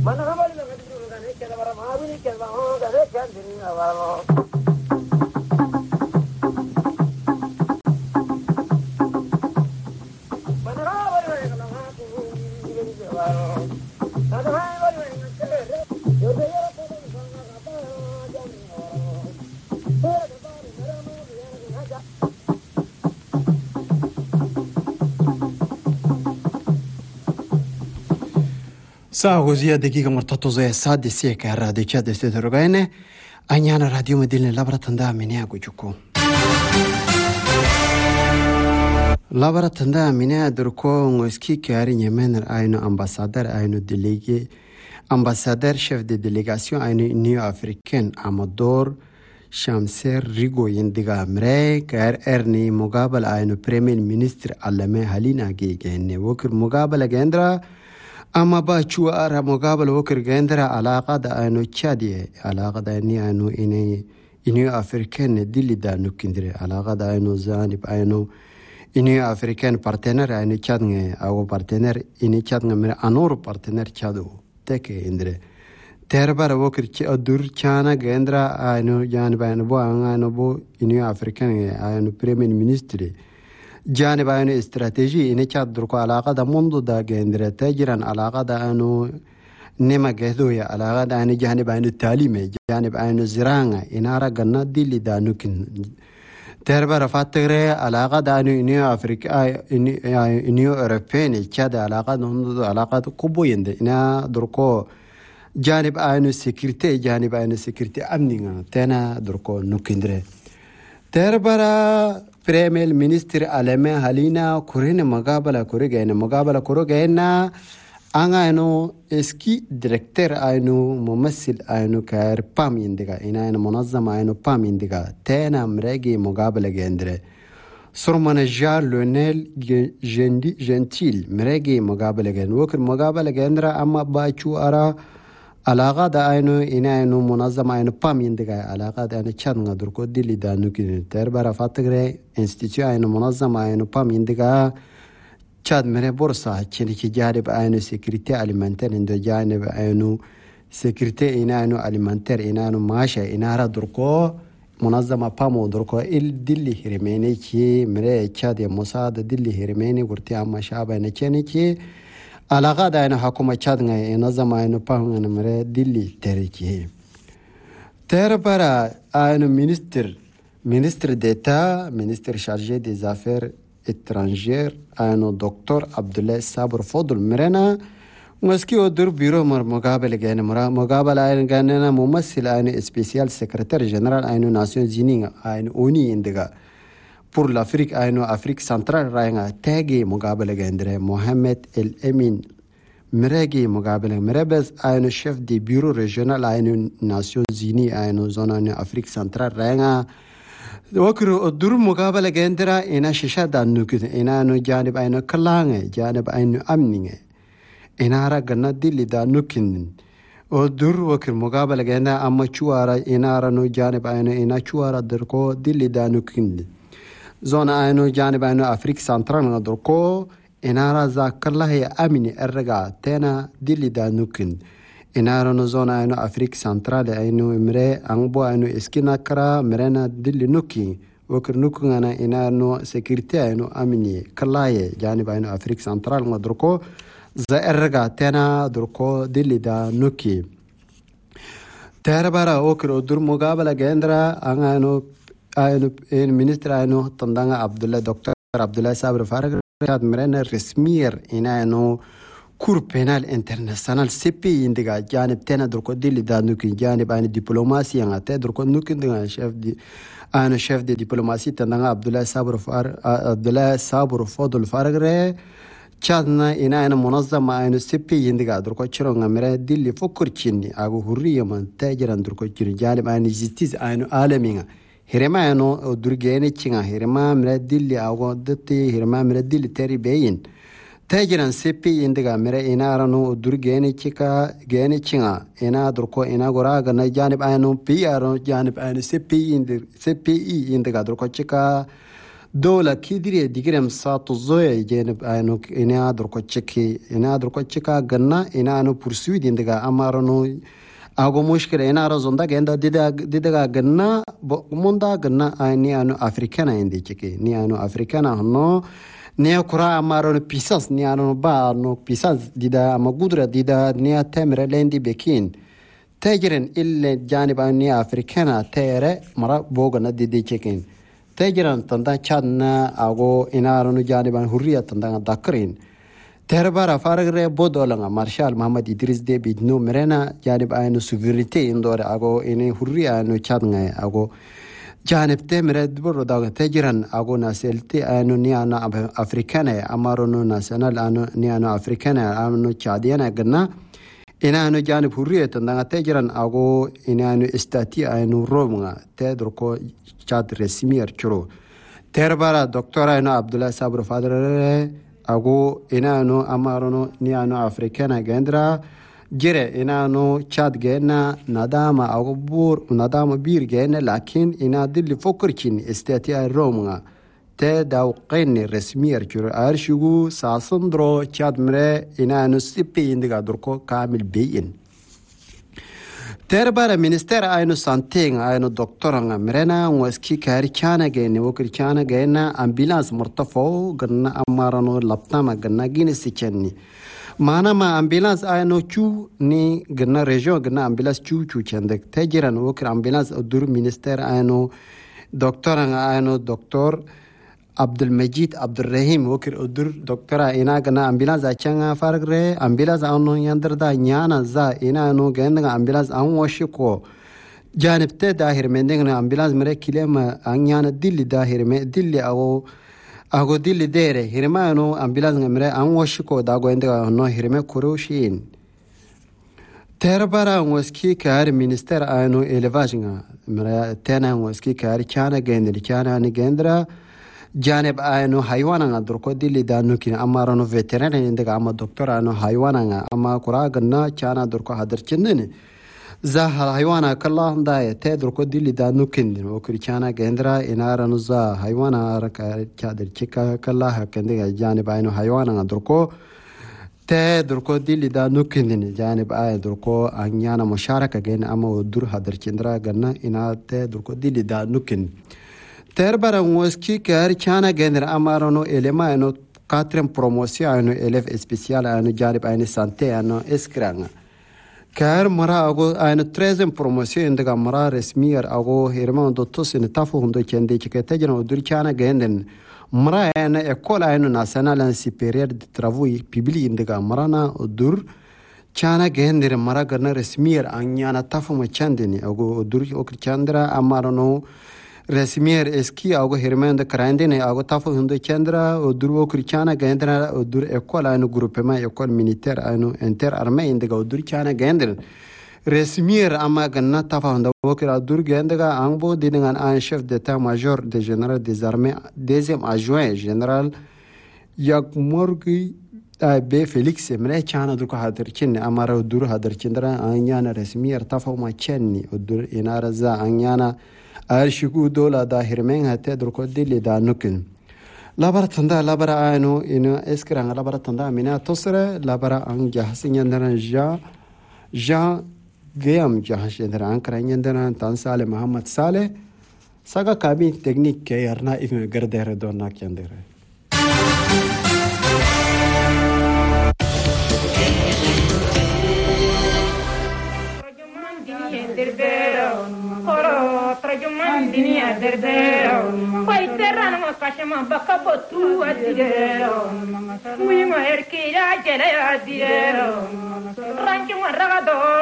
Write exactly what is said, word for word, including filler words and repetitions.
Saa così dakika martatozo saade sieka radio chat de stetorogane anyana radio medilne labratanda menia gujuko labratanda menia durko ngoski kari yemen ayno ambassadeur ayno délégué ambassadeur chef de délégation ayno Union africaine Amador Shamser Rigo yendiga mre kar erni mugabal ayno premier ministre Alame Halina gegene wokir mugabal gendra أما باشو أرى مقابل وكر جندرة علاقة دا أنو تشادية علاقة دا إني أنو إني إني أفريقيا دلي دا نكندرة علاقة دا أنو زانب أنو إني أفريقيا بارتنر أنو تشادنة أو بارتنر إني تشادنة من أنور بارتنر تشادو تكي إندرة تربار وكر أدور تشانا جندرة أنو جانب أنو بو أنو بو إني أفريقيا أنو بريمير مينستري جانب أنو استراتيجي إني كاد دركو علاقة دا منذ دا جندرة تجران علاقة دا أنو نما جهدوية علاقة دا أنو جانب أنو التعليم جانب أنو زراعة إنارا قلنا دي اللي دا نوكن تربى رفاتغري علاقة دا أنو إنيو أفريقيا إنيو أوروبيين كاد علاقة دا علاقة كوبو يند إنا دركو جانب أنو سيكريتي جانب أنو سيكريتي أمنينا تنا دركو نوكندري تربى بريمير مينستر علامة هالينا كورين مقابلة كوريجينا مقابلة كوريجينا أنا إنه إسكي ديركتور إنه ممثل إنه كار بام يندقا إنا إنه منظم إنه بام يندقا تانا مريجي مقابلة جندرة سرمنا جار لونيل جندي جنتيل مريجي مقابلة جن وكر مقابلة جندرة أما باشو أرى علاقة دا أنو إنا إنو منظم إنو بام يندقا علاقة دا إنو تشادنا دركو ديلي دا نوكي تربارا فاتقري انستيتيو إنو منظم إنو بام يندقا تشاد مري بورصة چنكي جانب إنو سيكريتي أليمنتر إندو جانب إنو سيكريتي إنا إنو أليمنتر إنا إنو ماشا إنا را دركو منظمة بامو دركو إل ديلي هرميني كي مري تشاد مساعدة ديلي هرميني ورتي أما شعبا إنا چنكي علاقة دا إنو حكومة چادنا نظام إنو بام إنو مري ديلي تركي تربارا إنو منستر منستر ديتا منستر شارجي دي زافير étrangère إنو دكتور عبد الله صابر فضل مرنا مسكي ودور بيرو مر مقابل جانا مرا مقابل إنو جانا ممثل إنو سبيسيال سكرتير جنرال إنو ناسيون زينينغ إنو أوني إندغا pour l'Afrique إنو أفريق سنترال راينغا تاجي مقابل جندرة محمد الأمين مريجي مقابل مربز إنو شيف دي بيرو ريجونال إنو ناسيون زيني إنو زونا إنو أفريق سنترال راينغا وكرو الدور مقابلة جندرة إنا شاشة دانوكين إنا إنو جانب إنو كلانة جانب إنو أمنية إنا را قلنا ديلي دانوكين الدور وكر مقابلة جندرة أما شوارا إنا را نو جانب إنو إنا شوارا دركو ديلي دانوكين زونا إنو جانب إنو أفريق سنترال دركو إنا را ذاكر الله أمني الرجع تنا ديلي دانوكين إنا را نزونا إنو أفريق سنترال إنو إمري أنبو إنو إسكينا كرا مرينا ديلي نوكي وكر نوكي أنا إنا إنو سكيرتي إنو أمني كلاي جانب إنو أفريق سنترال دركو زا الرجع تنا دركو ديلي دا نوكي تهربارا وكر أدور مقابلة جندرا أنا إنو إنو المينستر إنو تندانا عبد الله دكتور عبد الله صابر فارغ مرينا رسمير إنا إنو كور بينال انترناسيونال سي بي اندغا جانب تنا دركو ديلي دا نوكي جانب ان دبلوماسي ان تا دركو نوكي دغا شيف دي انا شيف دي دبلوماسي تنا عبد الله صابر فار عبد الله صابر فضل فارغ تشادنا إنا أنا منظمة إنه سي بي اندغا دركو تشرون امره ديلي فكر تشيني اغو حريه من تاجران دركو تشين جانب ان جستيس انه عالمينا هرما انه درغيني تشينا هرما مره ديلي اغو دتي هرما مره ديلي تري بين تاجران سي بي اندغا مره إنا رانو درغيني تشيكا غيني تشينا إنا دركو إنا غراغ نا جانب انه بي ارو جانب ان سي بي اند سي بي اندغا دركو تشيكا دولا كيدري ديجرم ساتو زوي جانب انو انا دركو تشكي انا دركو تشكا غنا انا انو pursuit indiga amarano ago mushkila ina razonda genda dida dida ganna munda ganna ani anu africana indi cheke ni anu africana no ne kura amaro pisas ni anu ba no pisas dida magudra dida ni temre lendi bekin tajiren ille janib ani africana tere mara bogana didi cheken tajiran tanda channa ago ina anu janiban hurriya tanda dakrin Terbara faragre bodolanga Marshal Muhammad Idris Deby no merena janib ayno sovereignty indore ago ene hurriya no chadnga ago janib temre dboro daga tajiran ago naselti ayno ni ana africana amaro no national ano ni ana africana ano chadiana ganna ina ano janib hurriya tanda tajiran ago ina ano stati ayno romga tedroko chad resmier churo Terbara Doctor ayno Abdullah Sabr Fadre ago inano amarono niano africana gendra jire inano chad gena nadama ago bur nadama bir gena lakin ina dilli fokurkin istati romga te dawqin resmier jure arshugu sasandro chad mre inano sipi indiga durko kamil beyin Terbara minister ayno santing ayno doktoranga mrena waski kari chana gene wokri chana gena ambulance murtafo ganna amarano laptama ganna gine sichenni mana ma ambulance ayno chu ni ganna region ganna ambulance chu chu chendek tajiran wokri ambulance odur minister ayno doktoranga ayno doktor Abdul Majid Abdul Rahim wokir odur doktora ina gana ambulance achanga fargre ambulance anu yandarda nyana za ina no ganda ambulance an washiko janibte dahir mendengna ambulance mere kilema anyana dilli dahir me dilli ago ago dilli dere hirma no ambulance mere an washiko dago endaga no hirme kurushin terbara waski kar minister anu elevajnga mere tena waski kar chana gendri chana ni gendra janib ayno haywana durko dilli danukin amarano veterinaire indaga ama doktora no haywana ama kuragna chana durko hadarchinnene za haywana kallah ndaye te durko dilli danukin okri chana gendra inarano za haywana raka chadir chika kallah kendiga janib ayno haywana durko te durko dilli danukin janib ay durko anyana musharaka gen ama dur hadarchindra ganna ina te durko dilli danukin Terbara waski kar chana genera amarano elema ano quatrième promotion ano élève spécial ano jarib ano santé ano eskranga kar mara ago ano treizième promotion indaga mara resmier ago hirma do tosin tafu hundo kende chikete jana dur chana genden mara ano école ano national supérieur de travaux publics indaga marana dur chana gendere mara garna resmier anyana tafu ma chandeni ago dur ok chandra amarano resmier eski ago hirmende krandene ago tafu hundo chandra odur okrichana gendra odur école anu groupement école militaire anu inter armée indiga odur chana gendra resmier ama ganna tafu hundo okra odur gendga angbo dingan un chef d'état major de général des armées deuxième adjoint général yakmorgi be Felix mre chana dur ko hadarchin amara odur hadarchindra anyana resmier tafu ma chenni odur inaraza anyana arshiku dola dahirmen hatte durko dilli da nukin labara tanda labara ayno ino eskrang labara tanda mina tosre labara ang jahsin yandaran ja ja gayam jahash yandaran kran yandaran tan sale muhammad sale saga kabi technique ke yarna ifme gardere donna kyandere Dunia derdero, poi terrano ma facciamo bacca botu a dire, muy mujer que ya quiere a dire, rancho un ragado.